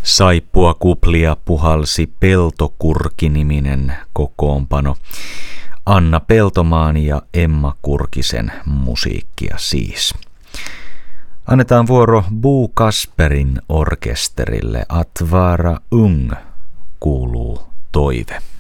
Saippua kuplia puhalsi Peltokurki-niminen kokoonpano. Anna Peltomaan ja Emma Kurkisen musiikkia siis. Annetaan vuoro Bo Kasperin orkesterille. Att vara ung kuuluu toive.